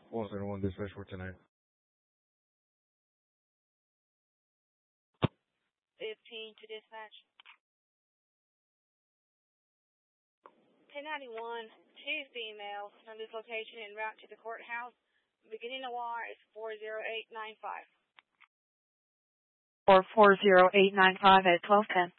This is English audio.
171 dispatch for tonight. 15 to dispatch. 1091, two females from this location en route to the courthouse. Beginning noir is 40895. Or 40895 at 1210.